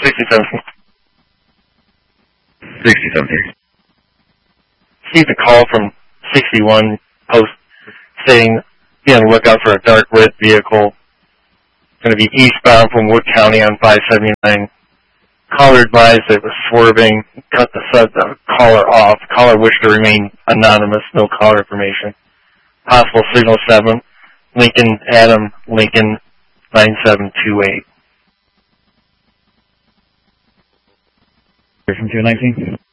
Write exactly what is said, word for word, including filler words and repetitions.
sixty-seven. sixty-seven. Received a call from sixty-one post saying, be on the lookout for a dark red vehicle. Going to be eastbound from Wood County on five seventy-nine. Caller advised it was swerving, cut the, the caller off. Caller wished to remain anonymous, no caller information. Possible signal seven, Lincoln, Adam, Lincoln, nine seven two eight. From two nineteen.